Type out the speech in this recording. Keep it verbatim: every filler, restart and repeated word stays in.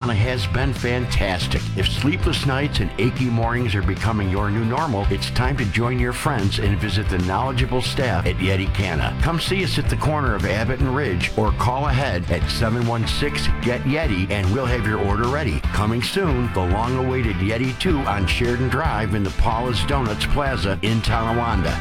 Tonawanda has been fantastic. If sleepless nights and achy mornings are becoming your new normal, it's time to join your friends and visit the knowledgeable staff at Yeti Canna. Come see us at the corner of Abbott and Ridge or call ahead at seven one six, G E T Yeti and we'll have your order ready. Coming soon, the long-awaited Yeti two on Sheridan Drive in the Paula's Donuts Plaza in Tonawanda.